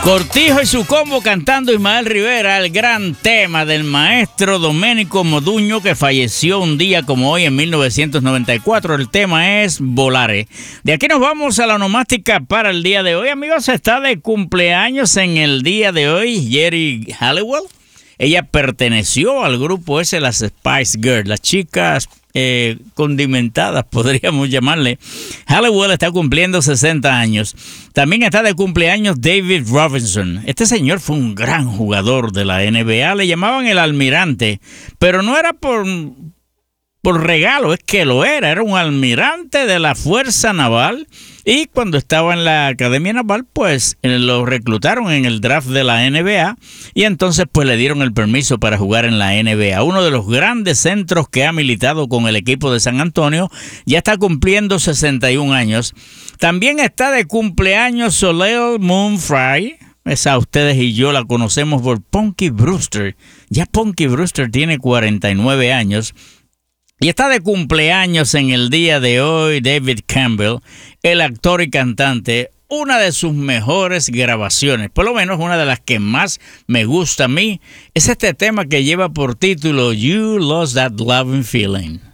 Cortijo y su combo cantando Ismael Rivera, el gran tema del maestro Domenico Modugno, que falleció un día como hoy en 1994. El tema es Volare. De aquí nos vamos a la onomástica para el día de hoy. Amigos, está de cumpleaños en el día de hoy Geri Halliwell. Ella perteneció al grupo ese, las Spice Girls, las chicas condimentadas, podríamos llamarle. Halliwell está cumpliendo 60 años. También está de cumpleaños David Robinson. Este señor fue un gran jugador de la NBA. Le llamaban el almirante, pero no era por regalo, es que lo era. Era un almirante de la Fuerza Naval. Y cuando estaba en la Academia Naval, pues lo reclutaron en el draft de la NBA y entonces pues le dieron el permiso para jugar en la NBA. Uno de los grandes centros que ha militado con el equipo de San Antonio, ya está cumpliendo 61 años. También está de cumpleaños Soleil Moon Frye. Esa ustedes y yo la conocemos por Punky Brewster. Ya Punky Brewster tiene 49 años. Y está de cumpleaños en el día de hoy David Campbell, el actor y cantante. Una de sus mejores grabaciones, por lo menos una de las que más me gusta a mí, es este tema que lleva por título You Lost That Loving Feeling.